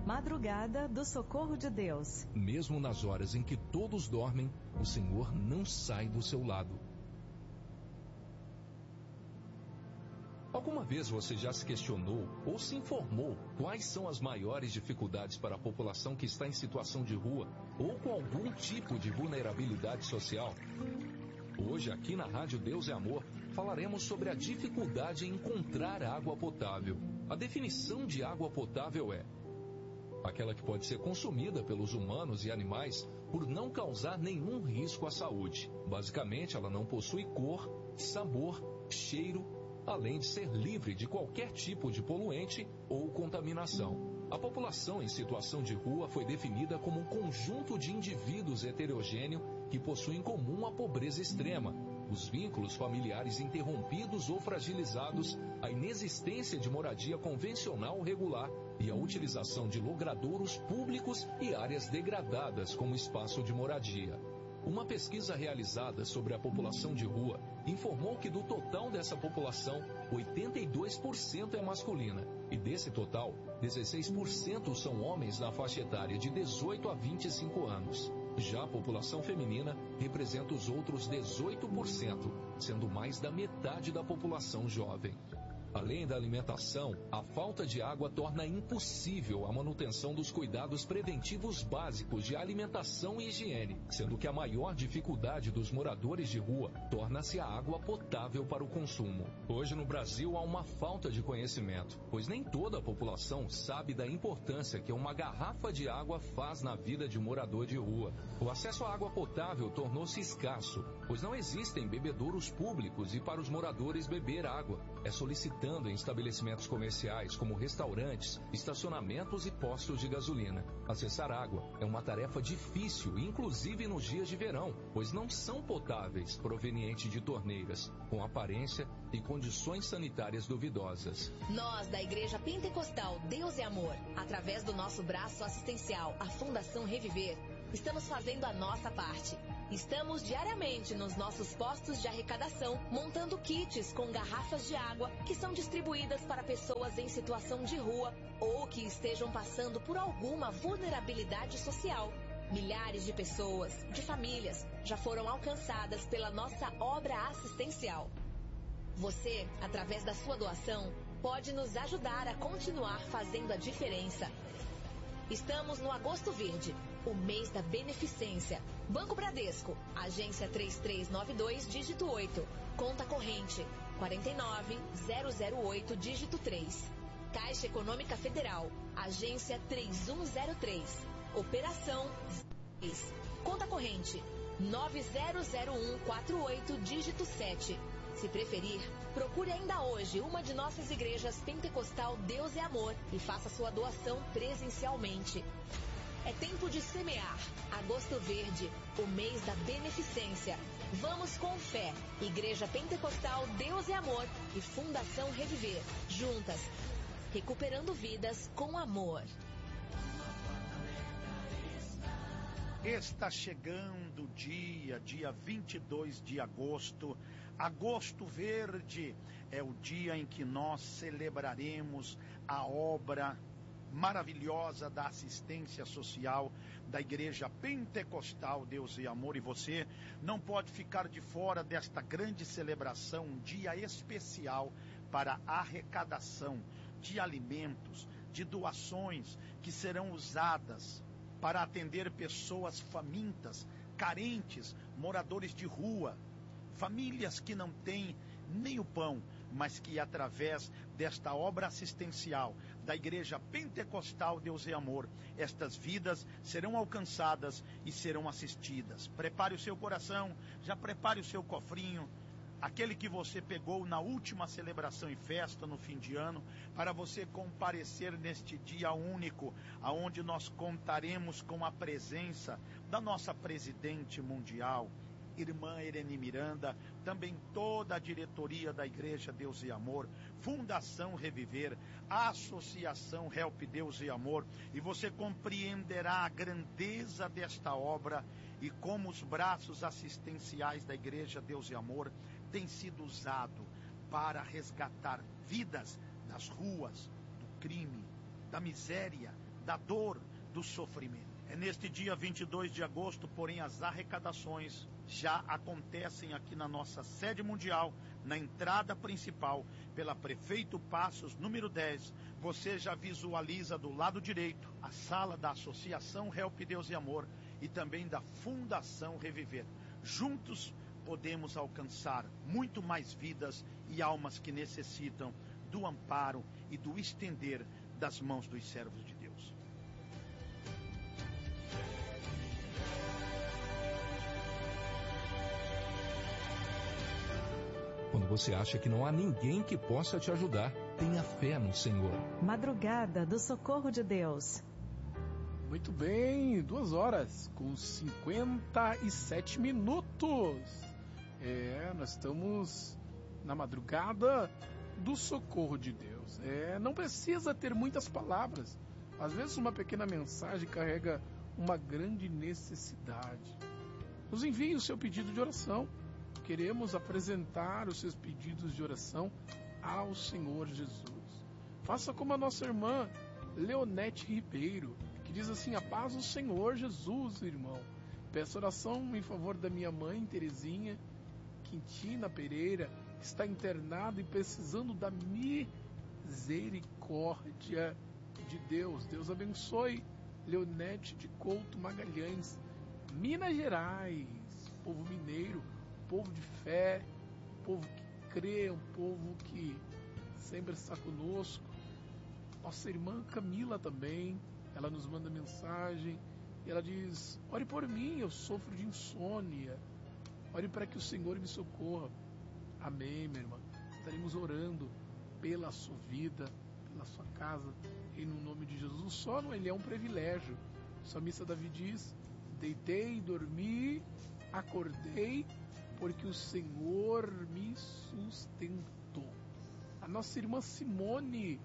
Madrugada do Socorro de Deus. Mesmo nas horas em que todos dormem, o Senhor não sai do seu lado. Alguma vez você já se questionou ou se informou quais são as maiores dificuldades para a população que está em situação de rua ou com algum tipo de vulnerabilidade social? Hoje, aqui na Rádio Deus é Amor, falaremos sobre a dificuldade em encontrar água potável. A definição de água potável é aquela que pode ser consumida pelos humanos e animais por não causar nenhum risco à saúde. Basicamente, ela não possui cor, sabor, cheiro, além de ser livre de qualquer tipo de poluente ou contaminação. A população em situação de rua foi definida como um conjunto de indivíduos heterogêneos que possuem em comum a pobreza extrema, os vínculos familiares interrompidos ou fragilizados, a inexistência de moradia convencional regular e a utilização de logradouros públicos e áreas degradadas como espaço de moradia. Uma pesquisa realizada sobre a população de rua informou que do total dessa população, 82% é masculina. E desse total, 16% são homens na faixa etária de 18 a 25 anos. Já a população feminina representa os outros 18%, sendo mais da metade da população jovem. Além da alimentação, a falta de água torna impossível a manutenção dos cuidados preventivos básicos de alimentação e higiene, sendo que a maior dificuldade dos moradores de rua torna-se a água potável para o consumo. Hoje no Brasil há uma falta de conhecimento, pois nem toda a população sabe da importância que uma garrafa de água faz na vida de um morador de rua. O acesso à água potável tornou-se escasso, pois não existem bebedouros públicos e para os moradores beber água é solicitado em estabelecimentos comerciais como restaurantes, estacionamentos e postos de gasolina. Acessar água é uma tarefa difícil, inclusive nos dias de verão, pois não são potáveis, provenientes de torneiras, com aparência e condições sanitárias duvidosas. Nós, da Igreja Pentecostal Deus é Amor, através do nosso braço assistencial, a Fundação Reviver, estamos fazendo a nossa parte. Estamos diariamente nos nossos postos de arrecadação, montando kits com garrafas de água que são distribuídas para pessoas em situação de rua ou que estejam passando por alguma vulnerabilidade social. Milhares de pessoas, de famílias, já foram alcançadas pela nossa obra assistencial. Você, através da sua doação, pode nos ajudar a continuar fazendo a diferença. Estamos no Agosto Verde, o mês da beneficência. Banco Bradesco, agência 3392, dígito 8. Conta corrente, 49008, dígito 3. Caixa Econômica Federal, agência 3103. Operação 6. Conta corrente, 900148, dígito 7. Se preferir, procure ainda hoje uma de nossas igrejas Pentecostal Deus é Amor e faça sua doação presencialmente. É tempo de semear. Agosto Verde, o mês da beneficência. Vamos com fé. Igreja Pentecostal Deus é Amor e Fundação Reviver. Juntas, recuperando vidas com amor. Está chegando o dia 22 de agosto. Agosto Verde é o dia em que nós celebraremos a obra maravilhosa da assistência social da Igreja Pentecostal Deus e Amor. E você não pode ficar de fora desta grande celebração, um dia especial para arrecadação de alimentos, de doações que serão usadas para atender pessoas famintas, carentes, moradores de rua, famílias que não têm nem o pão, mas que através desta obra assistencial da Igreja Pentecostal Deus e Amor, estas vidas serão alcançadas e serão assistidas. Prepare o seu coração, já prepare o seu cofrinho, aquele que você pegou na última celebração e festa no fim de ano, para você comparecer neste dia único, aonde nós contaremos com a presença da nossa presidente mundial, irmã Irene Miranda, também toda a diretoria da Igreja Deus e Amor, Fundação Reviver, a Associação Help Deus e Amor, e você compreenderá a grandeza desta obra e como os braços assistenciais da Igreja Deus e Amor têm sido usados para resgatar vidas das ruas, do crime, da miséria, da dor, do sofrimento. É neste dia 22 de agosto, porém, as arrecadações já acontecem aqui na nossa sede mundial, na entrada principal, pela Prefeito Passos, número 10. Você já visualiza do lado direito a sala da Associação Help Deus e Amor e também da Fundação Reviver. Juntos podemos alcançar muito mais vidas e almas que necessitam do amparo e do estender das mãos dos servos de Deus. Quando você acha que não há ninguém que possa te ajudar, tenha fé no Senhor. Madrugada do Socorro de Deus. Muito bem, 2 horas com 57 minutos. Nós estamos na madrugada do Socorro de Deus. Não precisa ter muitas palavras. Às vezes uma pequena mensagem carrega uma grande necessidade. Nos envie o seu pedido de oração. Queremos apresentar os seus pedidos de oração ao Senhor Jesus. Faça como a nossa irmã Leonete Ribeiro, que diz assim: a paz do Senhor Jesus, irmão. Peço oração em favor da minha mãe, Terezinha Quintina Pereira, que está internada e precisando da misericórdia de Deus. Deus abençoe Leonete de Couto Magalhães, Minas Gerais, povo mineiro, povo de fé, povo que crê, um povo que sempre está conosco. Nossa irmã Camila também, ela nos manda mensagem e ela diz: ore por mim, eu sofro de insônia, ore para que o Senhor me socorra. Amém, minha irmã. Estaremos orando pela sua vida, pela sua casa, e no nome de Jesus. O sono, ele é um privilégio. O salmista Davi diz: deitei, dormi, acordei, porque o Senhor me sustentou. A nossa irmã Simone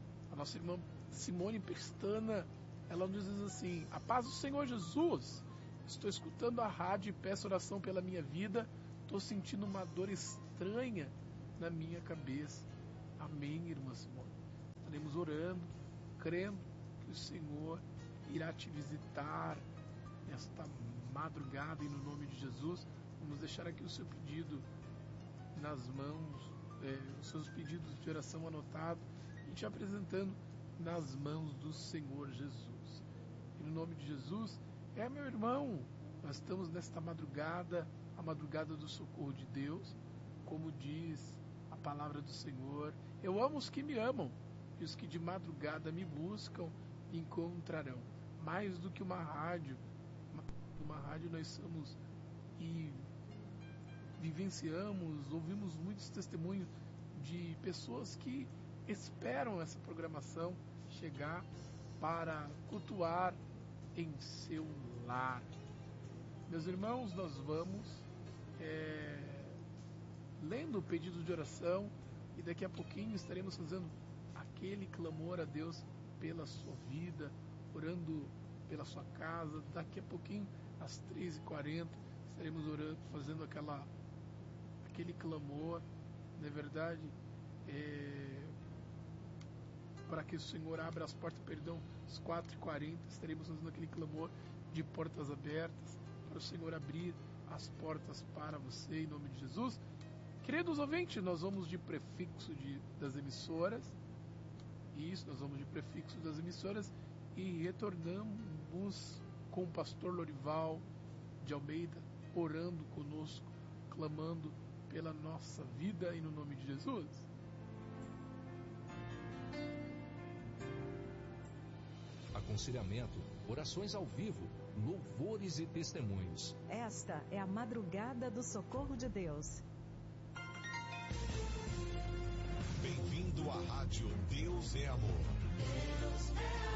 Pestana, ela nos diz assim: a paz do Senhor Jesus, estou escutando a rádio e peço oração pela minha vida, estou sentindo uma dor estranha na minha cabeça. Amém, irmã Simone. Estaremos orando, crendo que o Senhor irá te visitar nesta madrugada e no nome de Jesus. Vamos deixar aqui o seu pedido nas mãos, os seus pedidos de oração anotados e te apresentando nas mãos do Senhor Jesus. E no nome de Jesus, meu irmão, nós estamos nesta madrugada, a madrugada do socorro de Deus, como diz a palavra do Senhor: eu amo os que me amam, e os que de madrugada me buscam me encontrarão. Mais do que uma rádio nós somos e vivenciamos, ouvimos muitos testemunhos de pessoas que esperam essa programação chegar para cultuar em seu lar. Meus irmãos, nós vamos lendo o pedido de oração e daqui a pouquinho estaremos fazendo aquele clamor a Deus pela sua vida, orando pela sua casa. Daqui a pouquinho, às 3h40, estaremos orando, fazendo aquele clamor, não é verdade? Para que o Senhor abra as portas, às 4h40, estaremos fazendo aquele clamor de portas abertas, para o Senhor abrir as portas para você, em nome de Jesus. Queridos ouvintes, nós vamos de prefixo das emissoras, nós vamos de prefixo das emissoras e retornamos com o pastor Lorival de Almeida, orando conosco, clamando pela nossa vida e no nome de Jesus. Aconselhamento, orações ao vivo, louvores e testemunhos. Esta é a madrugada do Socorro de Deus. Bem-vindo à rádio Deus é Amor. Deus é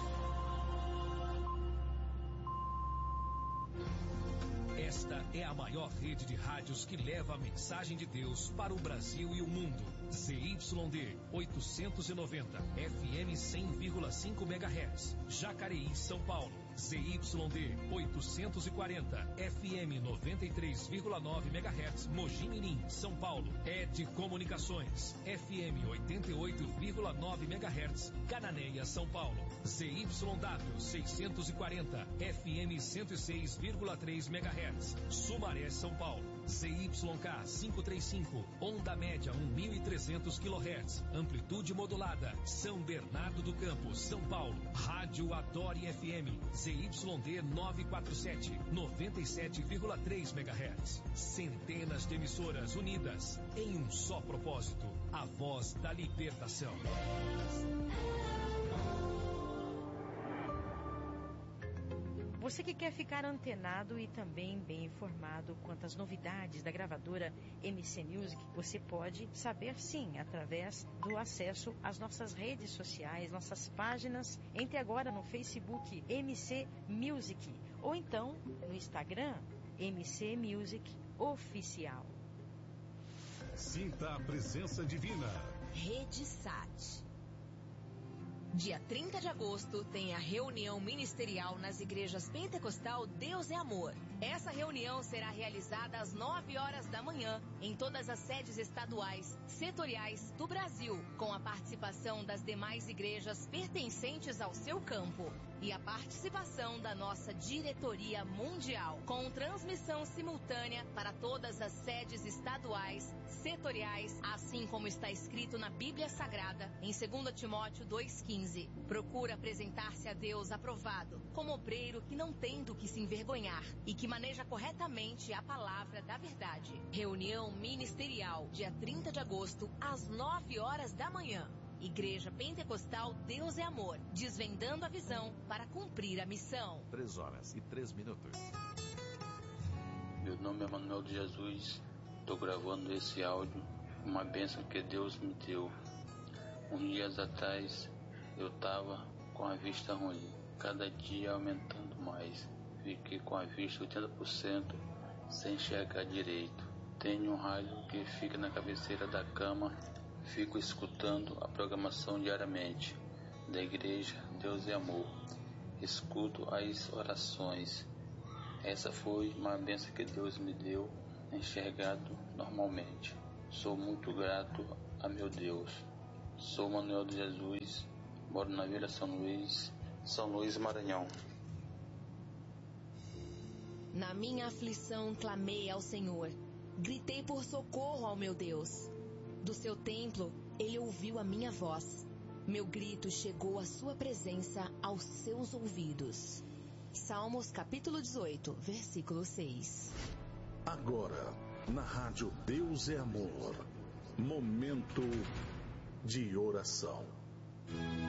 amor. Esta é a maior rede de rádios que leva a mensagem de Deus para o Brasil e o mundo. ZYD 890, FM 100,5 MHz, Jacareí, São Paulo. ZYD 840, FM 93,9 MHz, Mogi Mirim, São Paulo. ED Comunicações, FM 88,9 MHz, Cananéia, São Paulo. ZYW 640, FM 106,3 MHz, Sumaré, São Paulo. ZYK 535, onda média 1.300 kHz, amplitude modulada, São Bernardo do Campo, São Paulo. Rádio Adore FM, ZYD 947, 97,3 MHz. Centenas de emissoras unidas em um só propósito, a voz da libertação. Você que quer ficar antenado e também bem informado quanto às novidades da gravadora MC Music, você pode saber sim, através do acesso às nossas redes sociais, nossas páginas. Entre agora no Facebook MC Music ou então no Instagram MC Music Oficial. Sinta a presença divina. Rede Sat. Dia 30 de agosto tem a reunião ministerial nas igrejas Pentecostal Deus é Amor. Essa reunião será realizada às 9 horas da manhã em todas as sedes estaduais, setoriais do Brasil, com a participação das demais igrejas pertencentes ao seu campo e a participação da nossa diretoria mundial, com transmissão simultânea para todas as sedes estaduais, setoriais, assim como está escrito na Bíblia Sagrada, em 2 Timóteo 2,15. Procura apresentar-se a Deus aprovado, como obreiro que não tem do que se envergonhar e que maneja corretamente a palavra da verdade. Reunião ministerial, dia 30 de agosto, às 9 horas da manhã. Igreja Pentecostal Deus é Amor, desvendando a visão para cumprir a missão. 3h03. Meu nome é Manuel de Jesus, estou gravando esse áudio, uma bênção que Deus me deu. Uns dias atrás eu estava com a vista ruim, cada dia aumentando mais. Fiquei com a vista 80% sem enxergar direito. Tenho um rádio que fica na cabeceira da cama. Fico escutando a programação diariamente da igreja Deus é Amor. Escuto as orações. Essa foi uma bênção que Deus me deu, enxergado normalmente. Sou muito grato a meu Deus. Sou Manuel de Jesus, moro na Vila São Luís, Maranhão. Na minha aflição clamei ao Senhor, gritei por socorro ao meu Deus. Do seu templo, ele ouviu a minha voz. Meu grito chegou à sua presença aos seus ouvidos. Salmos capítulo 18, versículo 6. Agora, na rádio Deus é Amor, momento de oração.